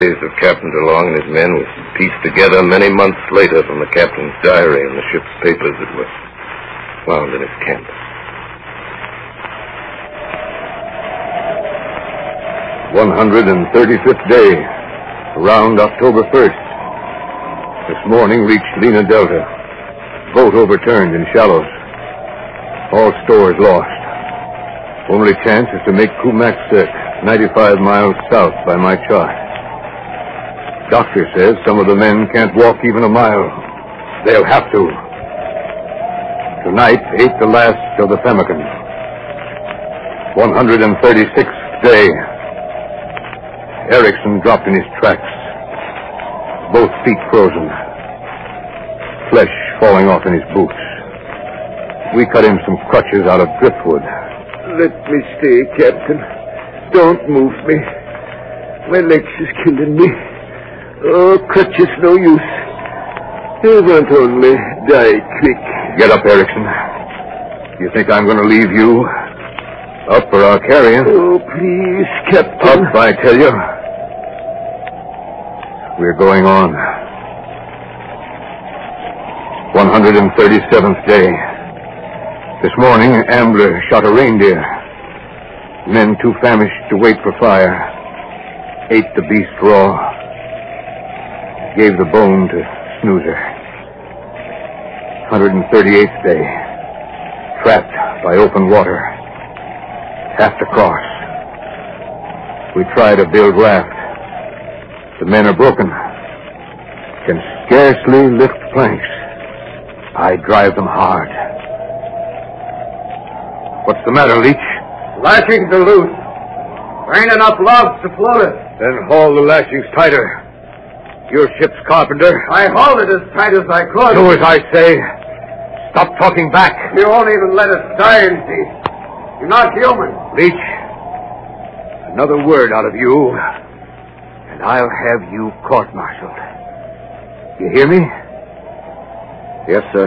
Of Captain DeLong and his men was pieced together many months later from the captain's diary and the ship's papers that were found in his camp. "135th day, around October 1st. This morning reached Lena Delta. Boat overturned in shallows. All stores lost. Only chance is to make Kumak Sirk, 95 miles south by my chart. Doctor says some of the men can't walk even a mile. They'll have to. Tonight ate the last of the pemmican. 136th day. Erickson dropped in his tracks. Both feet frozen. Flesh falling off in his boots. We cut him some crutches out of driftwood. Let me stay, Captain. Don't move me. My legs is killing me. Oh, crutches no use. I want only die quick. Get up, Erickson. You think I'm going to leave you? Up or I'll carry you. Oh, please, Captain. Up, I tell you. We're going on. 137th day. This morning, Ambler shot a reindeer. Men too famished to wait for fire ate the beast raw. Gave the bone to Snoozer. 138th day. Trapped by open water. Have to cross. We try to build raft. The men are broken. Can scarcely lift planks. I drive them hard. What's the matter, Leach? Lashings are loose. There ain't enough logs to float it. Then haul the lashings tighter. Your ship's carpenter. I hauled it as tight as I could. Do as I say. Stop talking back. You won't even let us die in peace. You're not human. Leach, another word out of you, and I'll have you court-martialed. You hear me? Yes, sir.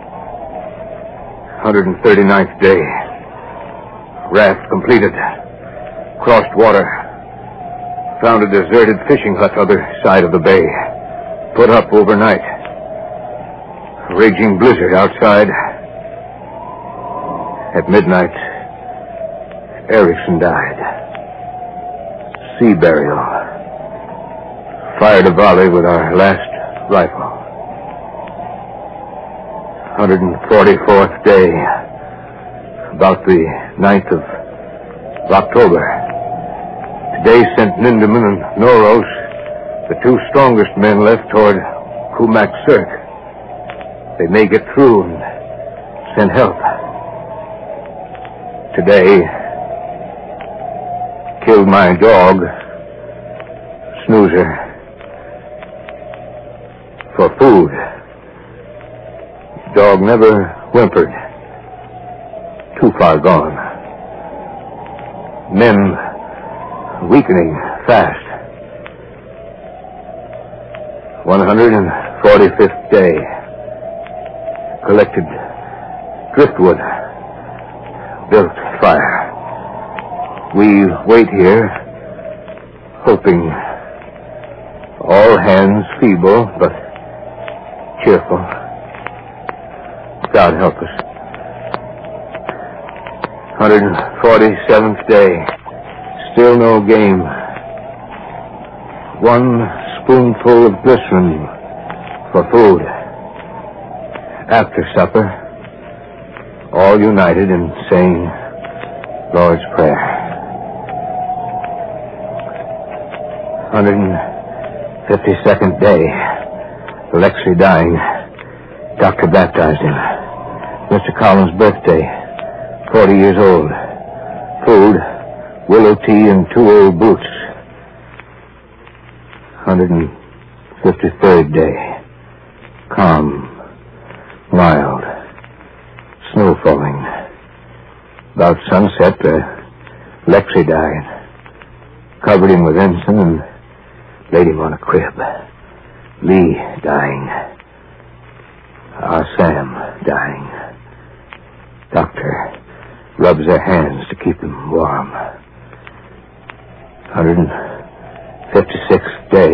139th day. Raft completed. Crossed water. Found a deserted fishing hut other side of the bay. Put up overnight. Raging blizzard outside. At midnight, Erickson died. Sea burial. Fired a volley with our last rifle. 144th day. About the 9th of October. Today sent Nindeman and Noros, the two strongest men left, toward Kumak Sirk. They may get through and send help. Today, killed my dog, Snoozer, for food. Dog never whimpered. Too far gone. Men weakening fast. 145th day. Collected driftwood. Built fire. We wait here, hoping. All hands feeble, but cheerful. God help us. 147th day. Still no game. One spoonful of glycerin for food. After supper, all united in saying Lord's Prayer. 152nd day. Alexei dying. Doctor baptized him. Mr. Collins' birthday. 40 years old. Food, willow tea, and 2 old boots. 153rd day. Calm. Mild. Snow falling. About sunset, Alexei died. Covered him with ensign and laid him on a crib. Lee dying. Our Sam dying. Doctor rubs their hands to keep them warm. 56th day.